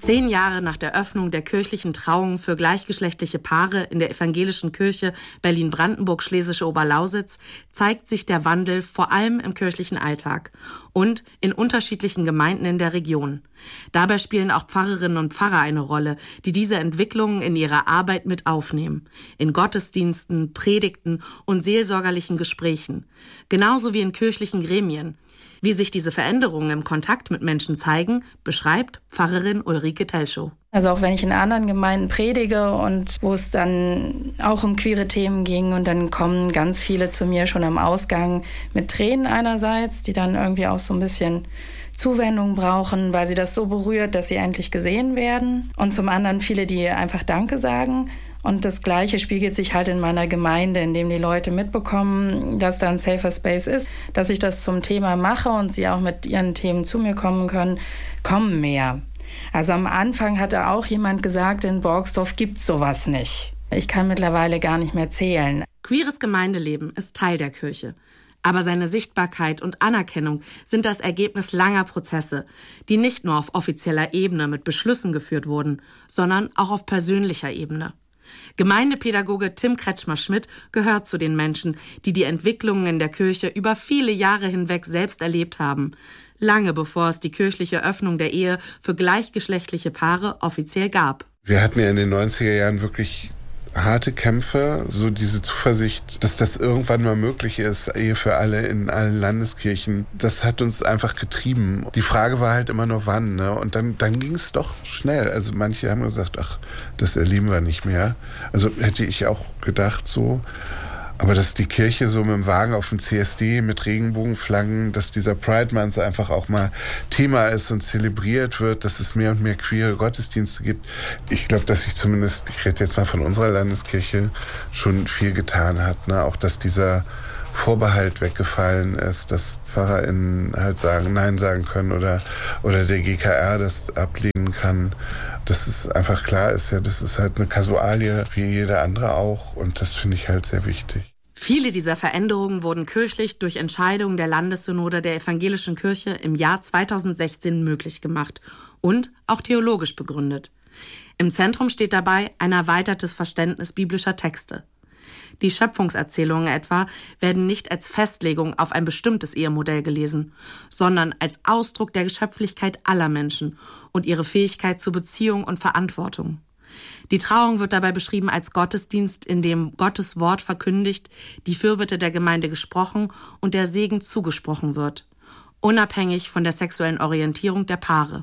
10 Jahre nach der Öffnung der kirchlichen Trauung für gleichgeschlechtliche Paare in der evangelischen Kirche Berlin-Brandenburg-Schlesische Oberlausitz zeigt sich der Wandel vor allem im kirchlichen Alltag und in unterschiedlichen Gemeinden in der Region. Dabei spielen auch Pfarrerinnen und Pfarrer eine Rolle, die diese Entwicklungen in ihrer Arbeit mit aufnehmen. In Gottesdiensten, Predigten und seelsorgerlichen Gesprächen. Genauso wie in kirchlichen Gremien. Wie sich diese Veränderungen im Kontakt mit Menschen zeigen, beschreibt Pfarrerin Ulrike Telschow. Also auch wenn ich in anderen Gemeinden predige und wo es dann auch um queere Themen ging und dann kommen ganz viele zu mir schon am Ausgang mit Tränen einerseits, die dann irgendwie auch so ein bisschen Zuwendung brauchen, weil sie das so berührt, dass sie endlich gesehen werden. Und zum anderen viele, die einfach Danke sagen. Und das Gleiche spiegelt sich halt in meiner Gemeinde, indem die Leute mitbekommen, dass da ein safer Space ist, dass ich das zum Thema mache und sie auch mit ihren Themen zu mir kommen können, kommen mehr. Also am Anfang hatte auch jemand gesagt, in Borgsdorf gibt's sowas nicht. Ich kann mittlerweile gar nicht mehr zählen. Queeres Gemeindeleben ist Teil der Kirche. Aber seine Sichtbarkeit und Anerkennung sind das Ergebnis langer Prozesse, die nicht nur auf offizieller Ebene mit Beschlüssen geführt wurden, sondern auch auf persönlicher Ebene. Gemeindepädagoge Tim Kretschmer-Schmidt gehört zu den Menschen, die die Entwicklungen in der Kirche über viele Jahre hinweg selbst erlebt haben. Lange bevor es die kirchliche Öffnung der Ehe für gleichgeschlechtliche Paare offiziell gab. Wir hatten ja in den 90er Jahren wirklich harte Kämpfe, so diese Zuversicht, dass das irgendwann mal möglich ist, Ehe für alle in allen Landeskirchen. Das hat uns einfach getrieben. Die Frage war halt immer nur wann, ne? Und dann ging es doch schnell. Also manche haben gesagt, ach, das erleben wir nicht mehr. Also hätte ich auch gedacht so. Aber dass die Kirche so mit dem Wagen auf dem CSD mit Regenbogenflaggen, dass dieser Pride Month einfach auch mal Thema ist und zelebriert wird, dass es mehr und mehr queere Gottesdienste gibt. Ich glaube, dass sich zumindest, ich rede jetzt mal von unserer Landeskirche, schon viel getan hat. Ne? Auch, dass dieser Vorbehalt weggefallen ist, dass PfarrerInnen halt Nein sagen können oder der GKR das ablehnen kann. Dass es einfach klar ist, ja, das ist halt eine Kasualie wie jeder andere auch und das finde ich halt sehr wichtig. Viele dieser Veränderungen wurden kirchlich durch Entscheidungen der Landessynode der Evangelischen Kirche im Jahr 2016 möglich gemacht und auch theologisch begründet. Im Zentrum steht dabei ein erweitertes Verständnis biblischer Texte. Die Schöpfungserzählungen etwa werden nicht als Festlegung auf ein bestimmtes Ehemodell gelesen, sondern als Ausdruck der Geschöpflichkeit aller Menschen und ihre Fähigkeit zu Beziehung und Verantwortung. Die Trauung wird dabei beschrieben als Gottesdienst, in dem Gottes Wort verkündigt, die Fürbitte der Gemeinde gesprochen und der Segen zugesprochen wird, unabhängig von der sexuellen Orientierung der Paare.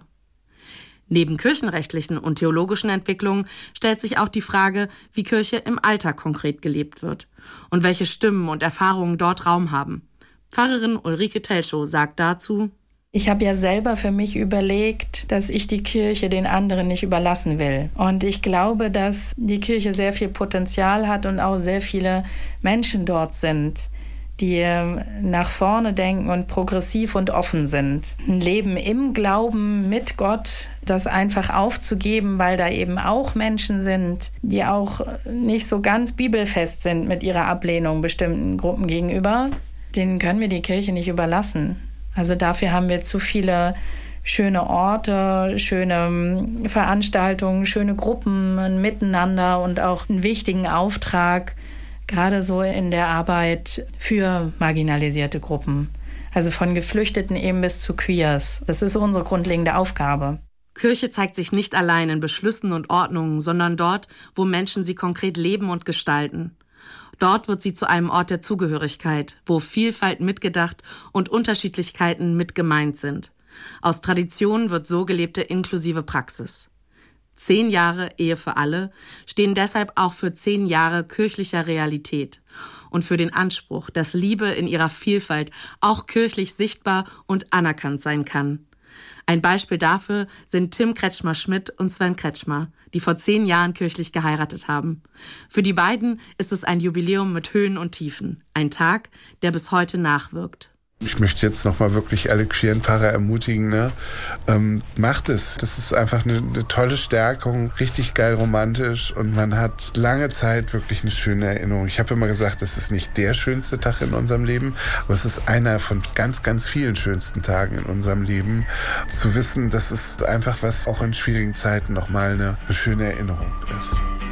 Neben kirchenrechtlichen und theologischen Entwicklungen stellt sich auch die Frage, wie Kirche im Alltag konkret gelebt wird und welche Stimmen und Erfahrungen dort Raum haben. Pfarrerin Ulrike Telschow sagt dazu: Ich habe ja selber für mich überlegt, dass ich die Kirche den anderen nicht überlassen will. Und ich glaube, dass die Kirche sehr viel Potenzial hat und auch sehr viele Menschen dort sind, die nach vorne denken und progressiv und offen sind. Ein Leben im Glauben mit Gott, das einfach aufzugeben, weil da eben auch Menschen sind, die auch nicht so ganz bibelfest sind mit ihrer Ablehnung bestimmten Gruppen gegenüber, denen können wir die Kirche nicht überlassen. Also dafür haben wir zu viele schöne Orte, schöne Veranstaltungen, schöne Gruppen, ein Miteinander und auch einen wichtigen Auftrag, gerade so in der Arbeit für marginalisierte Gruppen. Also von Geflüchteten eben bis zu Queers. Das ist unsere grundlegende Aufgabe. Kirche zeigt sich nicht allein in Beschlüssen und Ordnungen, sondern dort, wo Menschen sie konkret leben und gestalten. Dort wird sie zu einem Ort der Zugehörigkeit, wo Vielfalt mitgedacht und Unterschiedlichkeiten mit gemeint sind. Aus Tradition wird so gelebte inklusive Praxis. 10 Jahre Ehe für alle stehen deshalb auch für 10 Jahre kirchlicher Realität und für den Anspruch, dass Liebe in ihrer Vielfalt auch kirchlich sichtbar und anerkannt sein kann. Ein Beispiel dafür sind Tim Kretschmer-Schmidt und Sven Kretschmer, die vor 10 Jahren kirchlich geheiratet haben. Für die beiden ist es ein Jubiläum mit Höhen und Tiefen, ein Tag, der bis heute nachwirkt. Ich möchte jetzt nochmal wirklich alle queeren Paare ermutigen, ne? Macht es. Das ist einfach eine tolle Stärkung, richtig geil romantisch und man hat lange Zeit wirklich eine schöne Erinnerung. Ich habe immer gesagt, das ist nicht der schönste Tag in unserem Leben, aber es ist einer von ganz, ganz vielen schönsten Tagen in unserem Leben. Zu wissen, dass es einfach was auch in schwierigen Zeiten nochmal eine schöne Erinnerung ist.